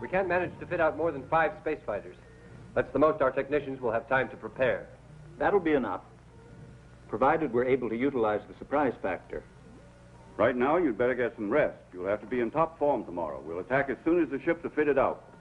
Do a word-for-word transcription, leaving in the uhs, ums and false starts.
We can't manage to fit out more than five space fighters. That's the most our technicians will have time to prepare. That'll be enough, provided we're able to utilize the surprise factor. Right now, you'd better get some rest. You'll have to be in top form tomorrow. We'll attack as soon as the ships are fitted out.